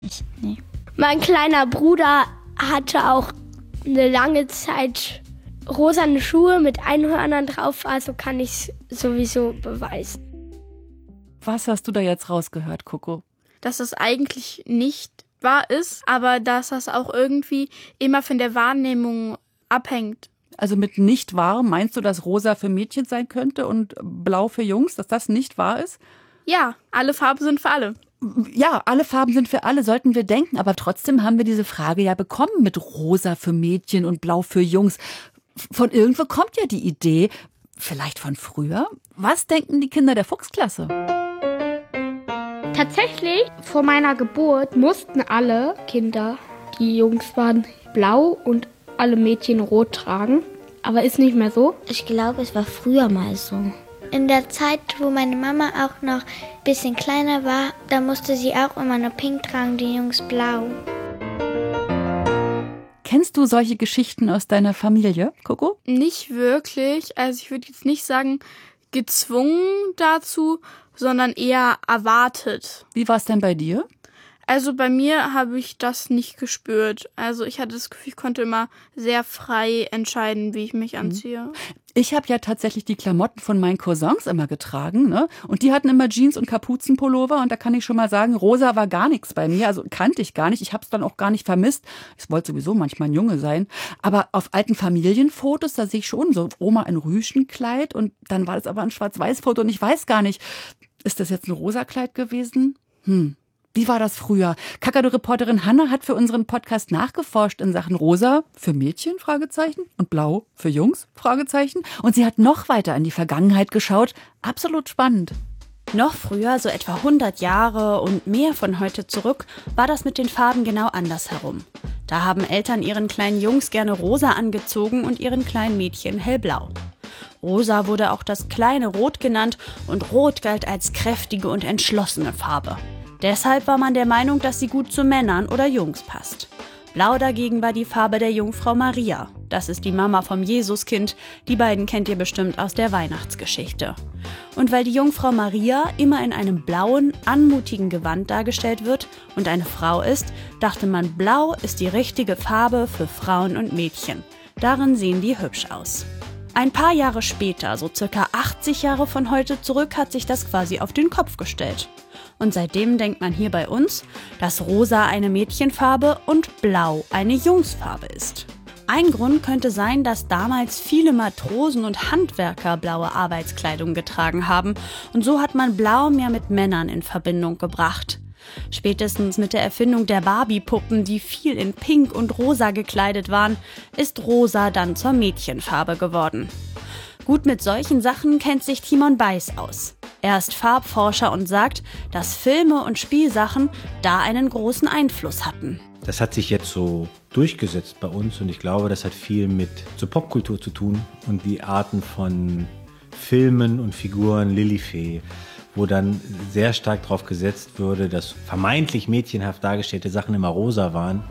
Nee. Mein kleiner Bruder hatte auch eine lange Zeit rosane Schuhe mit Einhörnern drauf, also kann ich es sowieso beweisen. Was hast du da jetzt rausgehört, Coco? Dass das eigentlich nicht wahr ist, aber dass das auch irgendwie immer von der Wahrnehmung abhängt. Also mit nicht wahr meinst du, dass rosa für Mädchen sein könnte und blau für Jungs, dass das nicht wahr ist? Ja, alle Farben sind für alle. Ja, alle Farben sind für alle, sollten wir denken. Aber trotzdem haben wir diese Frage ja bekommen mit rosa für Mädchen und blau für Jungs. Von irgendwo kommt ja die Idee, vielleicht von früher. Was denken die Kinder der Fuchsklasse? Tatsächlich, vor meiner Geburt mussten alle Kinder, die Jungs waren, blau und alle Mädchen rot tragen. Aber ist nicht mehr so. Ich glaube, es war früher mal so. In der Zeit, wo meine Mama auch noch ein bisschen kleiner war, da musste sie auch immer nur pink tragen, die Jungs blau. Kennst du solche Geschichten aus deiner Familie, Coco? Nicht wirklich. Also ich würde jetzt nicht sagen gezwungen dazu, sondern eher erwartet. Wie war es denn bei dir? Also bei mir habe ich das nicht gespürt. Also ich hatte das Gefühl, ich konnte immer sehr frei entscheiden, wie ich mich anziehe. Ich habe ja tatsächlich die Klamotten von meinen Cousins immer getragen, ne? Und die hatten immer Jeans und Kapuzenpullover. Und da kann ich schon mal sagen, rosa war gar nichts bei mir. Also kannte ich gar nicht. Ich habe es dann auch gar nicht vermisst. Ich wollte sowieso manchmal ein Junge sein. Aber auf alten Familienfotos, da sehe ich schon so Oma in Rüschenkleid. Und dann war das aber ein Schwarz-Weiß-Foto. Und ich weiß gar nicht, ist das jetzt ein rosa Kleid gewesen? Wie war das früher? Kakadu-Reporterin Hanna hat für unseren Podcast nachgeforscht in Sachen rosa für Mädchen, Fragezeichen, und blau für Jungs, Fragezeichen. Und sie hat noch weiter in die Vergangenheit geschaut. Absolut spannend. Noch früher, so etwa 100 Jahre und mehr von heute zurück, war das mit den Farben genau andersherum. Da haben Eltern ihren kleinen Jungs gerne rosa angezogen und ihren kleinen Mädchen hellblau. Rosa wurde auch das kleine Rot genannt und Rot galt als kräftige und entschlossene Farbe. Deshalb war man der Meinung, dass sie gut zu Männern oder Jungs passt. Blau dagegen war die Farbe der Jungfrau Maria. Das ist die Mama vom Jesuskind. Die beiden kennt ihr bestimmt aus der Weihnachtsgeschichte. Und weil die Jungfrau Maria immer in einem blauen, anmutigen Gewand dargestellt wird und eine Frau ist, dachte man, Blau ist die richtige Farbe für Frauen und Mädchen. Darin sehen die hübsch aus. Ein paar Jahre später, so circa 80 Jahre von heute zurück, hat sich das quasi auf den Kopf gestellt. Und seitdem denkt man hier bei uns, dass Rosa eine Mädchenfarbe und Blau eine Jungsfarbe ist. Ein Grund könnte sein, dass damals viele Matrosen und Handwerker blaue Arbeitskleidung getragen haben und so hat man Blau mehr mit Männern in Verbindung gebracht. Spätestens mit der Erfindung der Barbie-Puppen, die viel in Pink und Rosa gekleidet waren, ist Rosa dann zur Mädchenfarbe geworden. Gut, mit solchen Sachen kennt sich Timon Beiß aus. Er ist Farbforscher und sagt, dass Filme und Spielsachen da einen großen Einfluss hatten. Das hat sich jetzt so durchgesetzt bei uns und ich glaube, das hat viel mit zur Popkultur zu tun und die Arten von Filmen und Figuren, Lilifee, wo dann sehr stark darauf gesetzt wurde, dass vermeintlich mädchenhaft dargestellte Sachen immer rosa waren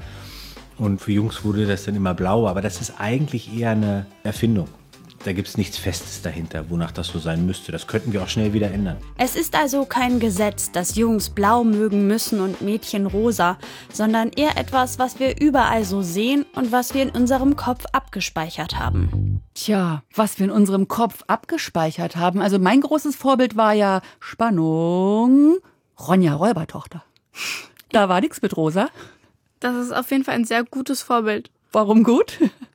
und für Jungs wurde das dann immer blau, aber das ist eigentlich eher eine Erfindung. Da gibt es nichts Festes dahinter, wonach das so sein müsste. Das könnten wir auch schnell wieder ändern. Es ist also kein Gesetz, dass Jungs blau mögen müssen und Mädchen rosa, sondern eher etwas, was wir überall so sehen und was wir in unserem Kopf abgespeichert haben. Tja, was wir in unserem Kopf abgespeichert haben. Also mein großes Vorbild war ja Spannung, Ronja Räubertochter. Da war nichts mit rosa. Das ist auf jeden Fall ein sehr gutes Vorbild. Warum gut?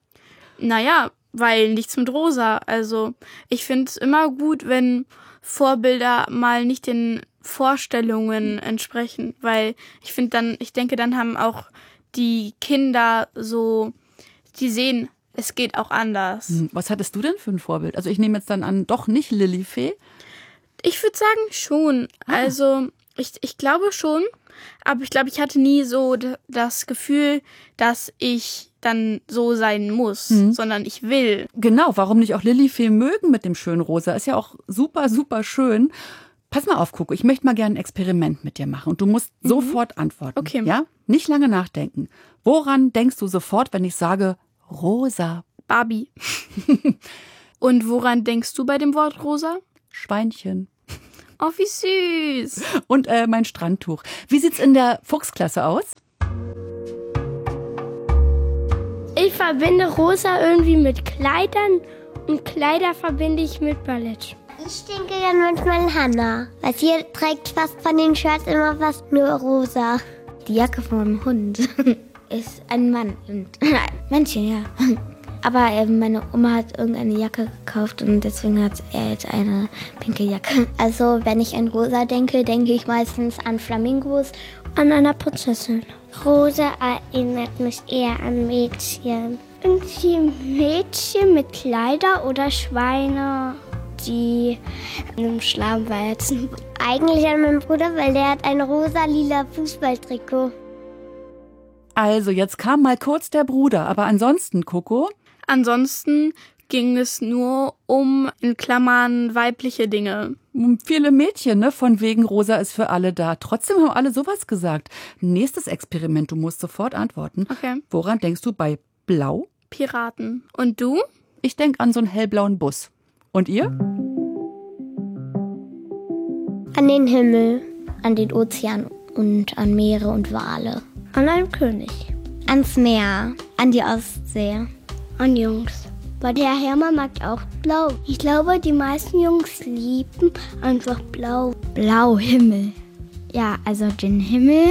Naja, weil nichts mit rosa. Also ich finde es immer gut, wenn Vorbilder mal nicht den Vorstellungen entsprechen, weil ich denke, dann haben auch die Kinder so, die sehen, es geht auch anders. Was hattest du denn für ein Vorbild? Also ich nehme jetzt dann an, doch nicht Lilifee? Ich würde sagen schon. Also ich glaube schon, aber ich glaube, ich hatte nie so das Gefühl, dass ich dann so sein muss, sondern ich will. Genau, warum nicht auch Lilifee mögen mit dem schönen Rosa? Ist ja auch super, super schön. Pass mal auf, Coco, ich möchte mal gerne ein Experiment mit dir machen und du musst sofort antworten. Okay. Ja? Nicht lange nachdenken. Woran denkst du sofort, wenn ich sage rosa? Barbie. Und woran denkst du bei dem Wort rosa? Schweinchen. Oh, wie süß. Und mein Strandtuch. Wie sieht's in der Fuchsklasse aus? Ich verbinde rosa irgendwie mit Kleidern und Kleider verbinde ich mit Ballett. Ich denke dann manchmal Hannah, weil sie trägt fast von den Shirts immer fast nur rosa. Die Jacke vom Hund ist ein Mann. Männchen, ja. Aber meine Oma hat irgendeine Jacke gekauft und deswegen hat er jetzt eine pinke Jacke. Also wenn ich an rosa denke, denke ich meistens an Flamingos. An einer Prinzessin. Rosa erinnert mich eher an Mädchen. Irgendwie Mädchen mit Kleider oder Schweine, die im Schlamm walzen. Eigentlich an meinen Bruder, weil der hat ein rosa-lila Fußballtrikot. Also, jetzt kam mal kurz der Bruder, aber ansonsten, Coco? Ansonsten ging es nur um, in Klammern, weibliche Dinge. Viele Mädchen, ne? Von wegen Rosa ist für alle da. Trotzdem haben alle sowas gesagt. Nächstes Experiment, du musst sofort antworten. Okay. Woran denkst du bei Blau? Piraten. Und du? Ich denke an so einen hellblauen Bus. Und ihr? An den Himmel, an den Ozean und an Meere und Wale. An einen König. Ans Meer, an die Ostsee. An Jungs. Weil der Hermann mag auch blau. Ich glaube, die meisten Jungs lieben einfach blau. Blau, Himmel. Ja, also den Himmel.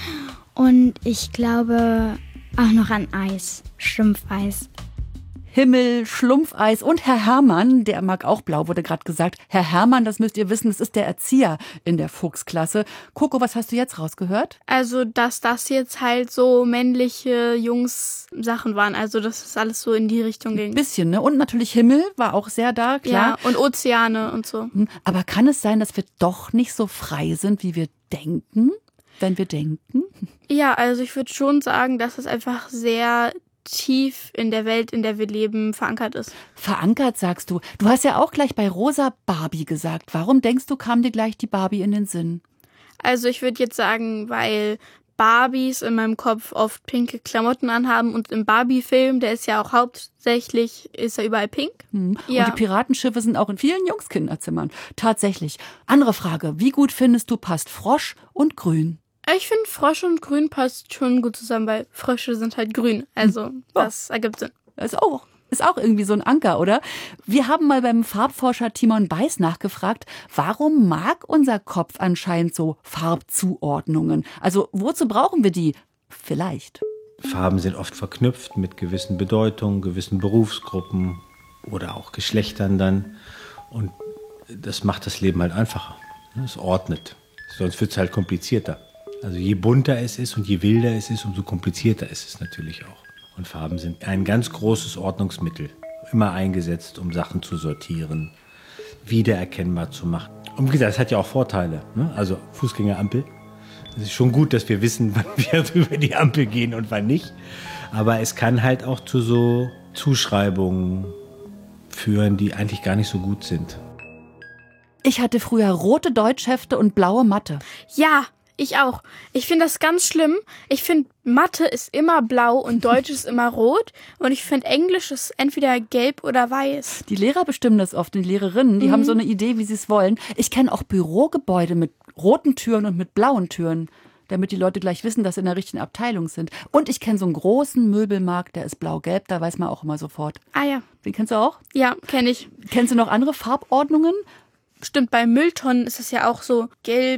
Und ich glaube auch noch an Eis. Schlumpfeis. Himmel, Schlumpfeis und Herr Hermann, der mag auch blau, wurde gerade gesagt. Herr Hermann, das müsst ihr wissen, das ist der Erzieher in der Fuchsklasse. Coco, was hast du jetzt rausgehört? Also, dass das jetzt halt so männliche Jungs-Sachen waren. Also, dass es alles so in die Richtung ging. Ein bisschen, ne? Und natürlich Himmel war auch sehr da, klar. Ja, und Ozeane und so. Aber kann es sein, dass wir doch nicht so frei sind, wie wir denken, wenn wir denken? Ja, also ich würde schon sagen, dass es einfach sehr tief in der Welt, in der wir leben, verankert ist. Verankert, sagst du. Du hast ja auch gleich bei Rosa Barbie gesagt. Warum denkst du, kam dir gleich die Barbie in den Sinn? Also ich würde jetzt sagen, weil Barbies in meinem Kopf oft pinke Klamotten anhaben und im Barbie-Film, der ist ja auch hauptsächlich, ist er überall pink. Ja. Und die Piratenschiffe sind auch in vielen Jungskinderzimmern. Tatsächlich. Andere Frage. Wie gut findest du, passt Frosch und Grün? Ich finde, Frosch und Grün passt schon gut zusammen, weil Frösche sind halt grün. Also, das ergibt Sinn. Das ist auch irgendwie so ein Anker, oder? Wir haben mal beim Farbforscher Timon Beiß nachgefragt, warum mag unser Kopf anscheinend so Farbzuordnungen? Also, wozu brauchen wir die? Vielleicht. Farben sind oft verknüpft mit gewissen Bedeutungen, gewissen Berufsgruppen oder auch Geschlechtern dann. Und das macht das Leben halt einfacher. Es ordnet. Sonst wird es halt komplizierter. Also je bunter es ist und je wilder es ist, umso komplizierter ist es natürlich auch. Und Farben sind ein ganz großes Ordnungsmittel, immer eingesetzt, um Sachen zu sortieren, wiedererkennbar zu machen. Und wie gesagt, es hat ja auch Vorteile, ne? Also Fußgängerampel. Es ist schon gut, dass wir wissen, wann wir über die Ampel gehen und wann nicht. Aber es kann halt auch zu so Zuschreibungen führen, die eigentlich gar nicht so gut sind. Ich hatte früher rote Deutschhefte und blaue Mathe. Ja, ich auch. Ich finde das ganz schlimm. Ich finde, Mathe ist immer blau und Deutsch ist immer rot. Und ich finde, Englisch ist entweder gelb oder weiß. Die Lehrer bestimmen das oft, die Lehrerinnen. Die haben so eine Idee, wie sie es wollen. Ich kenne auch Bürogebäude mit roten Türen und mit blauen Türen, damit die Leute gleich wissen, dass sie in der richtigen Abteilung sind. Und ich kenne so einen großen Möbelmarkt, der ist blau-gelb, da weiß man auch immer sofort. Ah ja. Den kennst du auch? Ja, kenne ich. Kennst du noch andere Farbordnungen? Stimmt, bei Mülltonnen ist es ja auch so gelb,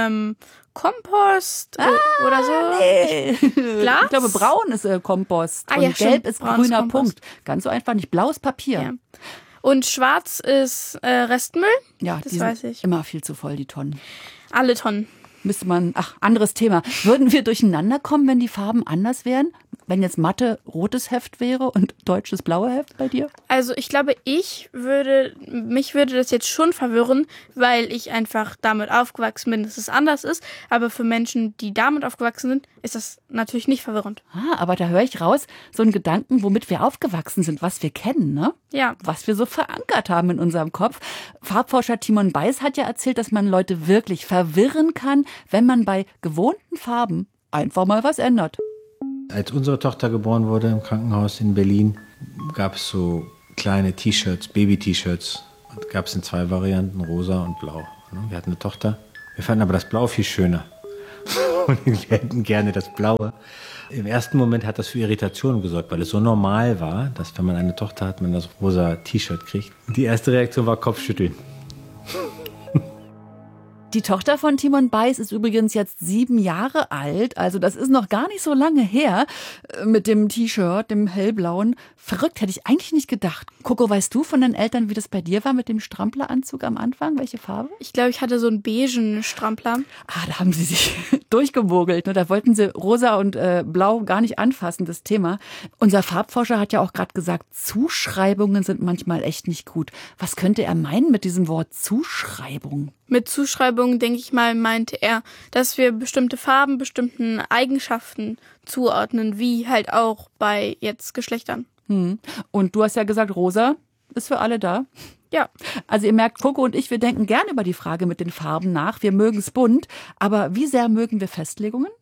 Kompost oder so. Nee. Glas? Ich glaube, braun ist Kompost und ja, gelb stimmt. ist Braun ist grüner Kompost. Punkt. Ganz so einfach nicht. Blaues Papier. Ja. Und schwarz ist Restmüll. Ja, Das die weiß sind ich. immer viel zu voll, die Tonnen. Alle Tonnen. Müsste man, anderes Thema. Würden wir durcheinander kommen, wenn die Farben anders wären? Wenn jetzt Mathe rotes Heft wäre und deutsches blaue Heft bei dir? Also ich glaube, mich würde das jetzt schon verwirren, weil ich einfach damit aufgewachsen bin, dass es anders ist. Aber für Menschen, die damit aufgewachsen sind, ist das natürlich nicht verwirrend. Aber da höre ich raus, so einen Gedanken, womit wir aufgewachsen sind, was wir kennen, ne? Ja. Was wir so verankert haben in unserem Kopf. Farbforscher Timon Beiß hat ja erzählt, dass man Leute wirklich verwirren kann, wenn man bei gewohnten Farben einfach mal was ändert. Als unsere Tochter geboren wurde im Krankenhaus in Berlin, gab es so kleine T-Shirts, Baby-T-Shirts. Gab es in 2 Varianten, rosa und blau. Wir hatten eine Tochter. Wir fanden aber das Blau viel schöner. Und wir hätten gerne das Blaue. Im ersten Moment hat das für Irritationen gesorgt, weil es so normal war, dass wenn man eine Tochter hat, man das rosa T-Shirt kriegt. Die erste Reaktion war Kopfschütteln. Die Tochter von Timon Beiß ist übrigens jetzt 7 Jahre alt. Also das ist noch gar nicht so lange her mit dem T-Shirt, dem hellblauen. Verrückt, hätte ich eigentlich nicht gedacht. Coco, weißt du von deinen Eltern, wie das bei dir war mit dem Strampelanzug am Anfang? Welche Farbe? Ich glaube, ich hatte so einen beigen Strampler. Da haben sie sich durchgemogelt. Da wollten sie rosa und blau gar nicht anfassen, das Thema. Unser Farbforscher hat ja auch gerade gesagt, Zuschreibungen sind manchmal echt nicht gut. Was könnte er meinen mit diesem Wort Zuschreibung? Mit Zuschreibungen, denke ich mal, meinte er, dass wir bestimmte Farben, bestimmten Eigenschaften zuordnen, wie halt auch bei jetzt Geschlechtern. Und du hast ja gesagt, rosa ist für alle da. Ja. Also ihr merkt, Coco und ich, wir denken gern über die Frage mit den Farben nach. Wir mögen es bunt, aber wie sehr mögen wir Festlegungen?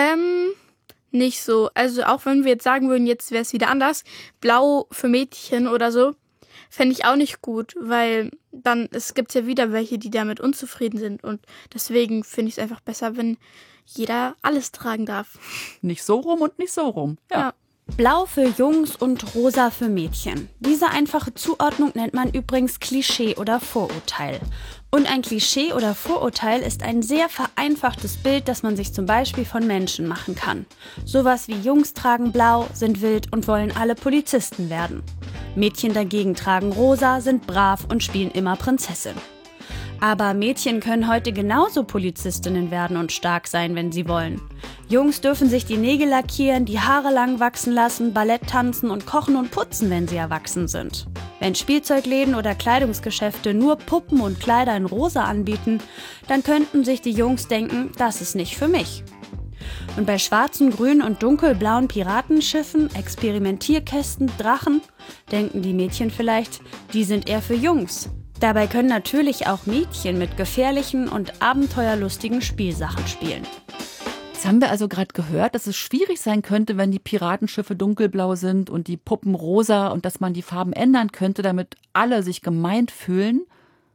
Nicht so. Also auch wenn wir jetzt sagen würden, jetzt wäre es wieder anders, blau für Mädchen oder so, fände ich auch nicht gut, weil dann, es gibt ja wieder welche, die damit unzufrieden sind und deswegen finde ich es einfach besser, wenn jeder alles tragen darf. Nicht so rum und nicht so rum. Ja. Blau für Jungs und rosa für Mädchen. Diese einfache Zuordnung nennt man übrigens Klischee oder Vorurteil. Und ein Klischee oder Vorurteil ist ein sehr vereinfachtes Bild, das man sich zum Beispiel von Menschen machen kann. Sowas wie Jungs tragen blau, sind wild und wollen alle Polizisten werden. Mädchen dagegen tragen rosa, sind brav und spielen immer Prinzessin. Aber Mädchen können heute genauso Polizistinnen werden und stark sein, wenn sie wollen. Jungs dürfen sich die Nägel lackieren, die Haare lang wachsen lassen, Ballett tanzen und kochen und putzen, wenn sie erwachsen sind. Wenn Spielzeugläden oder Kleidungsgeschäfte nur Puppen und Kleider in rosa anbieten, dann könnten sich die Jungs denken, das ist nicht für mich. Und bei schwarzen, grünen und dunkelblauen Piratenschiffen, Experimentierkästen, Drachen, denken die Mädchen vielleicht, die sind eher für Jungs. Dabei können natürlich auch Mädchen mit gefährlichen und abenteuerlustigen Spielsachen spielen. Jetzt haben wir also gerade gehört, dass es schwierig sein könnte, wenn die Piratenschiffe dunkelblau sind und die Puppen rosa und dass man die Farben ändern könnte, damit alle sich gemeint fühlen.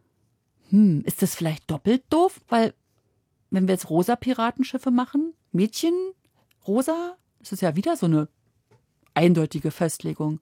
Ist das vielleicht doppelt doof? Weil, wenn wir jetzt rosa Piratenschiffe machen, Mädchen, rosa, das ist ja wieder so eine eindeutige Festlegung.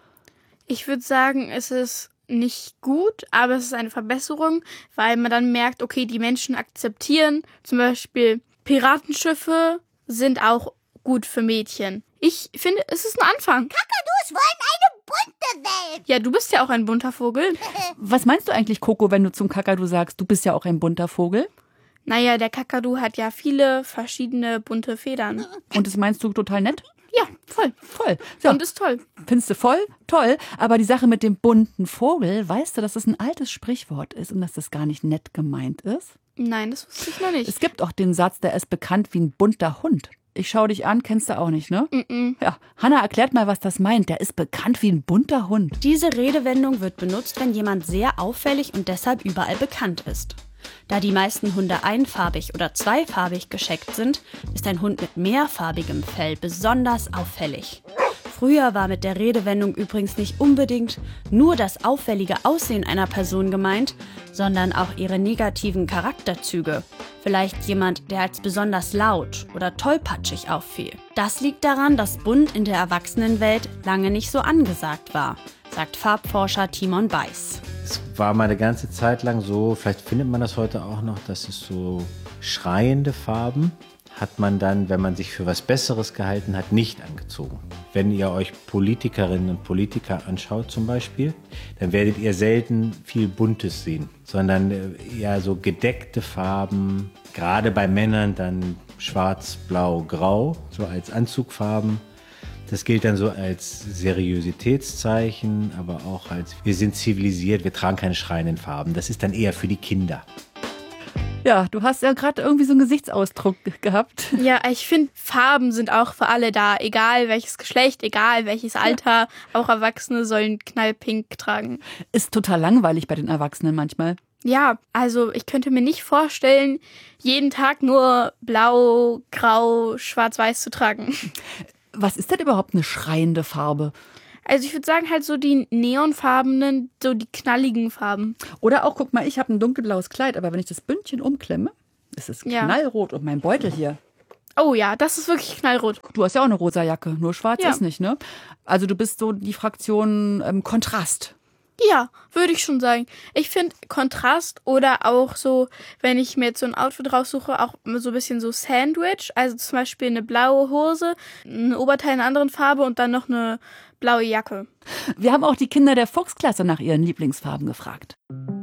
Ich würde sagen, es ist nicht gut, aber es ist eine Verbesserung, weil man dann merkt, okay, die Menschen akzeptieren zum Beispiel Piratenschiffe sind auch gut für Mädchen. Ich finde, es ist ein Anfang. Kakadus wollen eine bunte Welt. Ja, du bist ja auch ein bunter Vogel. Was meinst du eigentlich, Coco, wenn du zum Kakadu sagst, du bist ja auch ein bunter Vogel? Naja, der Kakadu hat ja viele verschiedene bunte Federn. Und das meinst du total nett? Ja, voll. Voll. So. Und ist toll. Findest du voll? Toll. Aber die Sache mit dem bunten Vogel, weißt du, dass das ein altes Sprichwort ist und dass das gar nicht nett gemeint ist? Nein, das wusste ich noch nicht. Es gibt auch den Satz, der ist bekannt wie ein bunter Hund. Ich schau dich an, kennst du auch nicht, ne? Ja, Hanna erklärt mal, was das meint. Der ist bekannt wie ein bunter Hund. Diese Redewendung wird benutzt, wenn jemand sehr auffällig und deshalb überall bekannt ist. Da die meisten Hunde einfarbig oder zweifarbig gescheckt sind, ist ein Hund mit mehrfarbigem Fell besonders auffällig. Früher war mit der Redewendung übrigens nicht unbedingt nur das auffällige Aussehen einer Person gemeint, sondern auch ihre negativen Charakterzüge. Vielleicht jemand, der als besonders laut oder tollpatschig auffiel. Das liegt daran, dass bunt in der Erwachsenenwelt lange nicht so angesagt war, sagt Farbforscher Timon Beiß. Es war mal eine ganze Zeit lang so, vielleicht findet man das heute auch noch, dass es so schreiende Farben hat man dann, wenn man sich für was Besseres gehalten hat, nicht angezogen. Wenn ihr euch Politikerinnen und Politiker anschaut zum Beispiel, dann werdet ihr selten viel Buntes sehen, sondern eher so gedeckte Farben, gerade bei Männern dann schwarz, blau, grau, so als Anzugfarben. Das gilt dann so als Seriositätszeichen, aber auch als wir sind zivilisiert, wir tragen keine schreienden Farben. Das ist dann eher für die Kinder. Ja, du hast ja gerade irgendwie so einen Gesichtsausdruck gehabt. Ja, ich finde, Farben sind auch für alle da. Egal welches Geschlecht, egal welches Alter. Auch Erwachsene sollen knallpink tragen. Ist total langweilig bei den Erwachsenen manchmal. Ja, also ich könnte mir nicht vorstellen, jeden Tag nur blau, grau, schwarz-weiß zu tragen. Was ist denn überhaupt eine schreiende Farbe? Also ich würde sagen halt so die neonfarbenen, so die knalligen Farben. Oder auch, guck mal, ich habe ein dunkelblaues Kleid, aber wenn ich das Bündchen umklemme, ist es knallrot und mein Beutel hier. Oh ja, das ist wirklich knallrot. Du hast ja auch eine rosa Jacke, nur schwarz Ja. ist nicht, ne? Also du bist so die Fraktion Kontrast. Ja, würde ich schon sagen. Ich finde Kontrast oder auch so, wenn ich mir jetzt so ein Outfit raussuche, auch so ein bisschen so Sandwich. Also zum Beispiel eine blaue Hose, ein Oberteil in einer anderen Farbe und dann noch eine blaue Jacke. Wir haben auch die Kinder der Fuchsklasse nach ihren Lieblingsfarben gefragt.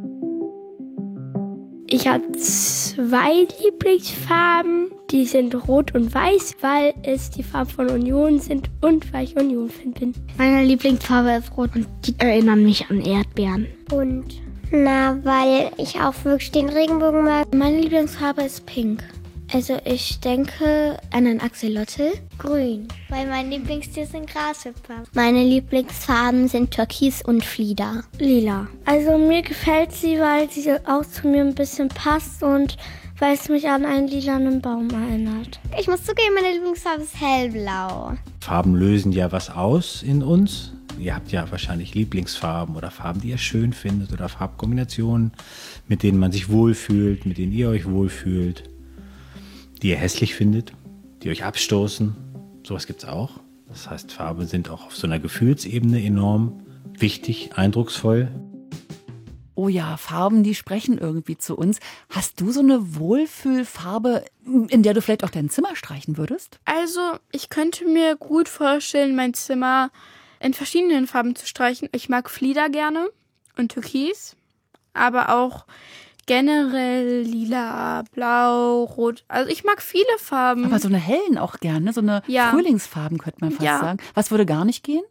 Ich habe 2 Lieblingsfarben. Die sind rot und weiß, weil es die Farben von Union sind und weil ich Union-Fan bin. Meine Lieblingsfarbe ist rot und die erinnern mich an Erdbeeren. Und weil ich auch wirklich den Regenbogen mag. Meine Lieblingsfarbe ist pink. Also ich denke an einen Axolotl. Grün, weil mein Lieblingstier sind Grashüpfer. Meine Lieblingsfarben sind Türkis und Flieder. Lila. Also mir gefällt sie, weil sie auch zu mir ein bisschen passt und weil es mich an einen lilanen Baum erinnert. Ich muss zugeben, meine Lieblingsfarbe ist hellblau. Farben lösen ja was aus in uns. Ihr habt ja wahrscheinlich Lieblingsfarben oder Farben, die ihr schön findet oder Farbkombinationen, mit denen man sich wohlfühlt, mit denen ihr euch wohlfühlt, die ihr hässlich findet, die euch abstoßen. Sowas gibt's auch. Das heißt, Farben sind auch auf so einer Gefühlsebene enorm wichtig, eindrucksvoll. Oh ja, Farben, die sprechen irgendwie zu uns. Hast du so eine Wohlfühlfarbe, in der du vielleicht auch dein Zimmer streichen würdest? Also ich könnte mir gut vorstellen, mein Zimmer in verschiedenen Farben zu streichen. Ich mag Flieder gerne und Türkis, aber auch generell lila, blau, rot. Also ich mag viele Farben. Aber so eine hellen auch gerne, so eine Frühlingsfarben könnte man fast sagen. Was würde gar nicht gehen?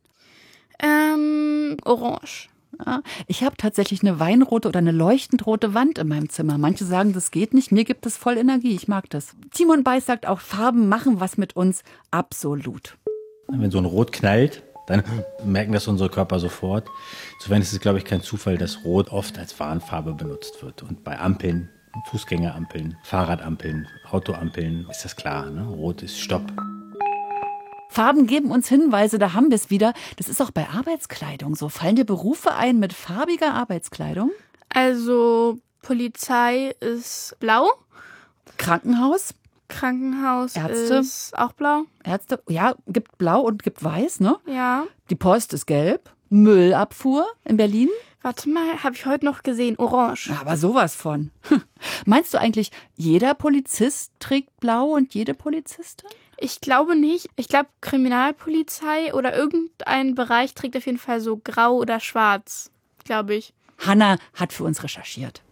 Orange. Ja, ich habe tatsächlich eine weinrote oder eine leuchtend rote Wand in meinem Zimmer. Manche sagen, das geht nicht. Mir gibt es voll Energie. Ich mag das. Timon Beiß sagt auch, Farben machen was mit uns. Absolut. Wenn so ein Rot knallt, dann merken das unsere Körper sofort. Insofern ist es, glaube ich, kein Zufall, dass Rot oft als Warnfarbe benutzt wird. Und bei Ampeln, Fußgängerampeln, Fahrradampeln, Autoampeln ist das klar, ne? Rot ist Stopp. Farben geben uns Hinweise, da haben wir es wieder. Das ist auch bei Arbeitskleidung so. Fallen dir Berufe ein mit farbiger Arbeitskleidung? Also Polizei ist blau. Krankenhaus? Krankenhaus Ärzte? ist auch blau. Ärzte? Ja, gibt blau und gibt weiß, ne? Ja. Die Post ist gelb. Müllabfuhr in Berlin? Warte mal, habe ich heute noch gesehen. Orange. Aber sowas von. Meinst du eigentlich, jeder Polizist trägt blau und jede Polizistin? Ich glaube nicht. Ich glaube, Kriminalpolizei oder irgendein Bereich trägt auf jeden Fall so grau oder schwarz, glaube ich. Hanna hat für uns recherchiert.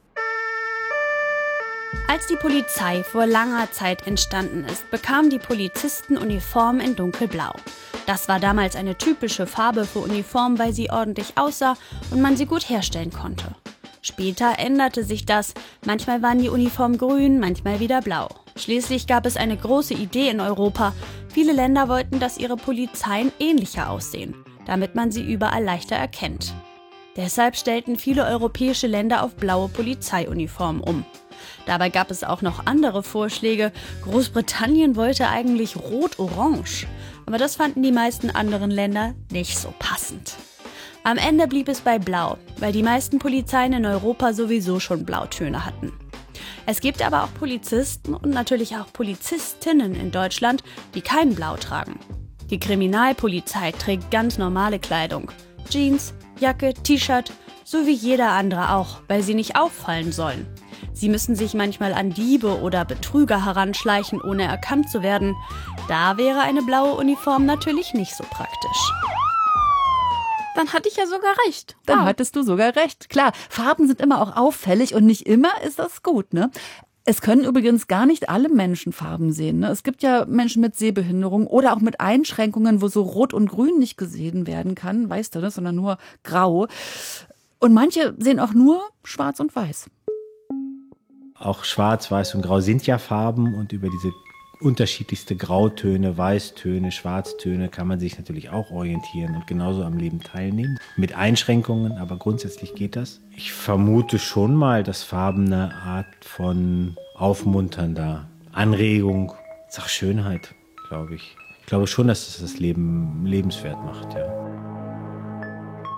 Als die Polizei vor langer Zeit entstanden ist, bekamen die Polizisten Uniformen in dunkelblau. Das war damals eine typische Farbe für Uniformen, weil sie ordentlich aussah und man sie gut herstellen konnte. Später änderte sich das. Manchmal waren die Uniformen grün, manchmal wieder blau. Schließlich gab es eine große Idee in Europa. Viele Länder wollten, dass ihre Polizeien ähnlicher aussehen, damit man sie überall leichter erkennt. Deshalb stellten viele europäische Länder auf blaue Polizeiuniformen um. Dabei gab es auch noch andere Vorschläge. Großbritannien wollte eigentlich rot-orange, aber das fanden die meisten anderen Länder nicht so passend. Am Ende blieb es bei Blau, weil die meisten Polizeien in Europa sowieso schon Blautöne hatten. Es gibt aber auch Polizisten und natürlich auch Polizistinnen in Deutschland, die kein Blau tragen. Die Kriminalpolizei trägt ganz normale Kleidung. Jeans, Jacke, T-Shirt, so wie jeder andere auch, weil sie nicht auffallen sollen. Sie müssen sich manchmal an Diebe oder Betrüger heranschleichen, ohne erkannt zu werden. Da wäre eine blaue Uniform natürlich nicht so praktisch. Dann hatte ich ja sogar recht. Dann hattest du sogar recht. Klar, Farben sind immer auch auffällig und nicht immer ist das gut, ne? Es können übrigens gar nicht alle Menschen Farben sehen, ne? Es gibt ja Menschen mit Sehbehinderung oder auch mit Einschränkungen, wo so Rot und Grün nicht gesehen werden kann, weißt du, ne? Sondern nur Grau. Und manche sehen auch nur Schwarz und Weiß. Auch Schwarz, Weiß und Grau sind ja Farben und über diese unterschiedlichste Grautöne, Weißtöne, Schwarztöne kann man sich natürlich auch orientieren und genauso am Leben teilnehmen. Mit Einschränkungen, aber grundsätzlich geht das. Ich vermute schon mal, dass Farben eine Art von aufmunternder Anregung, ist auch Schönheit, glaube ich. Ich glaube schon, dass es das Leben lebenswert macht, ja.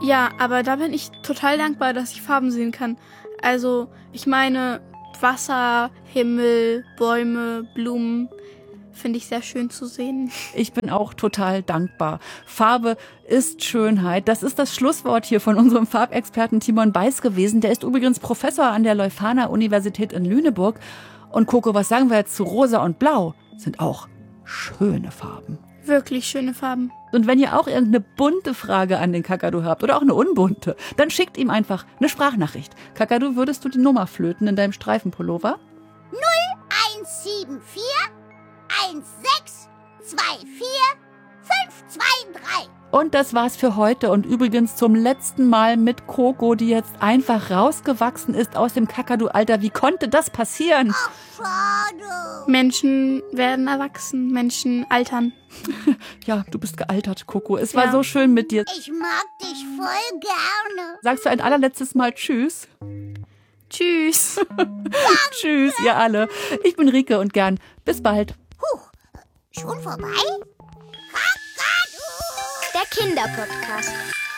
Ja, aber da bin ich total dankbar, dass ich Farben sehen kann. Also, ich meine, Wasser, Himmel, Bäume, Blumen, finde ich sehr schön zu sehen. Ich bin auch total dankbar. Farbe ist Schönheit. Das ist das Schlusswort hier von unserem Farbexperten Timon Beiß gewesen. Der ist übrigens Professor an der Leuphana-Universität in Lüneburg. Und Coco, was sagen wir jetzt zu Rosa und Blau? Sind auch schöne Farben. Wirklich schöne Farben. Und wenn ihr auch irgendeine bunte Frage an den Kakadu habt oder auch eine unbunte, dann schickt ihm einfach eine Sprachnachricht. Kakadu, würdest du die Nummer flöten in deinem Streifenpullover? 0174 1624 523. Und das war's für heute und übrigens zum letzten Mal mit Coco, die jetzt einfach rausgewachsen ist aus dem Kakadu-Alter. Wie konnte das passieren? Ach, schade. Menschen werden erwachsen, Menschen altern. Ja, du bist gealtert, Coco. Es war so schön mit dir. Ich mag dich voll gerne. Sagst du ein allerletztes Mal Tschüss? Tschüss. Tschüss, ihr alle. Ich bin Rike und gern bis bald. Schon vorbei? Der Kinderpodcast.